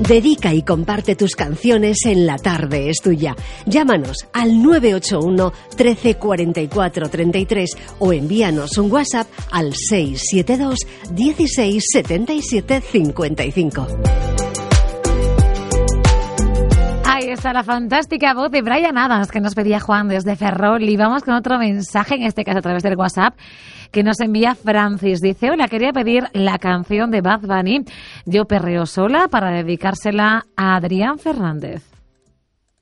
Dedica y comparte tus canciones en La Tarde es Tuya. Llámanos al 981 13 44 33 o envíanos un WhatsApp al 672 16 77 55. Ahí está la fantástica voz de Bryan Adams que nos pedía Juan desde Ferrol. Y vamos con otro mensaje, en este caso a través del WhatsApp, que nos envía Francis. Dice: hola, quería pedir la canción de Bad Bunny, Yo perreo sola, para dedicársela a Adrián Fernández.